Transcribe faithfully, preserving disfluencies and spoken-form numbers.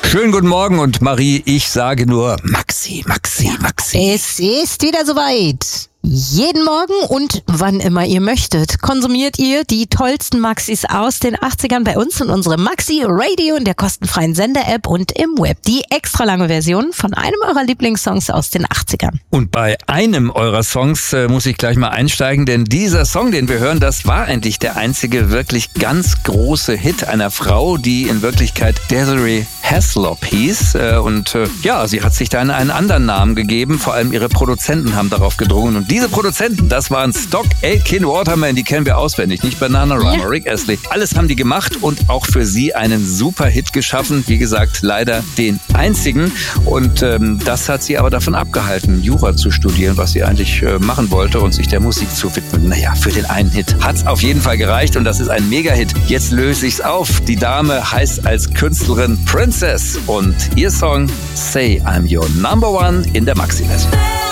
Schönen guten Morgen und Marie, ich sage nur Maxi, Maxi, Maxi. Es ist wieder soweit. Jeden Morgen und wann immer ihr möchtet, konsumiert ihr die tollsten Maxis aus den achtzigern bei uns in unserem Maxi Radio in der kostenfreien Sender-App und im Web. Die extra lange Version von einem eurer Lieblingssongs aus den achtzigern. Und bei einem eurer Songs äh, muss ich gleich mal einsteigen, denn dieser Song, den wir hören, das war eigentlich der einzige wirklich ganz große Hit einer Frau, die in Wirklichkeit Desiree Haslop hieß. Äh, und äh, ja, sie hat sich dann einen anderen Namen gegeben, vor allem ihre Produzenten haben darauf gedrungen. Und diese Produzenten, das waren Stock Aitken Waterman, die kennen wir auswendig, nicht Bananarama, ja. Rick Astley. Alles haben die gemacht und auch für sie einen super Hit geschaffen. Wie gesagt, leider den einzigen. Und ähm, das hat sie aber davon abgehalten, Jura zu studieren, was sie eigentlich äh, machen wollte und sich der Musik zu widmen. Naja, für den einen Hit hat's auf jeden Fall gereicht und das ist ein Mega-Hit. Jetzt löse ich's auf. Die Dame heißt als Künstlerin Princess und ihr Song Say I'm Your Number One in der Maxi-Version.